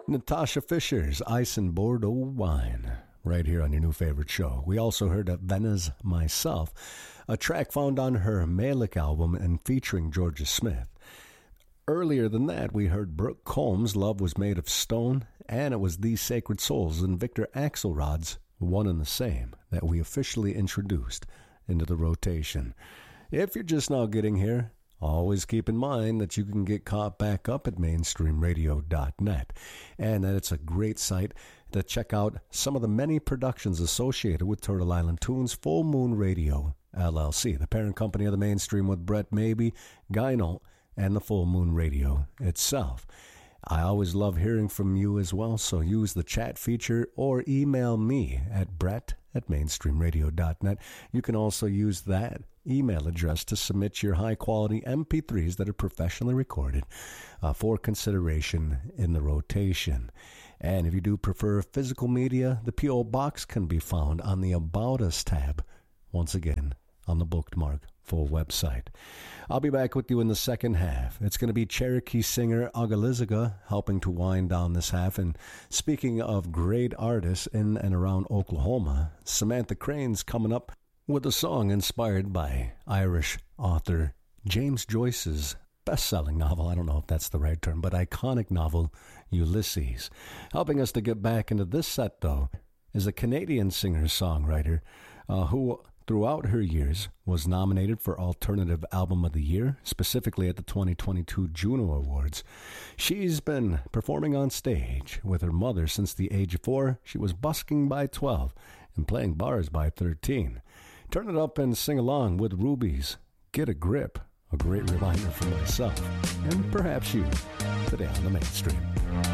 Natasha Fisher's Ice and Bordeaux Wine, right here on your new favorite show. We also heard of Venice Myself, a track found on her Malik album and featuring Georgia Smith. Earlier than that, we heard Brooke Combs' Love Was Made of Stone, and it was These Sacred Souls and Victor Axelrod's One and the Same that we officially introduced into the rotation. If you're just now getting here, always keep in mind that you can get caught back up at mainstreamradio.net, and that it's a great site to check out some of the many productions associated with Turtle Island Tunes Full Moon Radio, LLC, the parent company of the Mainstream with Brett Mabee, Gyno, and the Full Moon Radio itself. I always love hearing from you as well, so use the chat feature or email me at brett@mainstreamradio.net. You can also use that email address to submit your high-quality MP3s that are professionally recorded for consideration in the rotation. And if you do prefer physical media, the P.O. Box can be found on the About Us tab, once again, on the Bookmark full website. I'll be back with you in the second half. It's going to be Cherokee singer Agaliziga helping to wind down this half. And speaking of great artists in and around Oklahoma, Samantha Crane's coming up with a song inspired by Irish author James Joyce's best-selling novel, I don't know if that's the right term, but iconic novel, Ulysses. Helping us to get back into this set, though, is a Canadian singer-songwriter who throughout her years was nominated for Alternative Album of the Year, specifically at the 2022 Juno Awards. She's been performing on stage with her mother since the age of 4. She was busking by 12 and playing bars by 13. Turn it up and sing along with Ruby's Get a Grip, a great reminder for myself and perhaps you today on the Mainstream.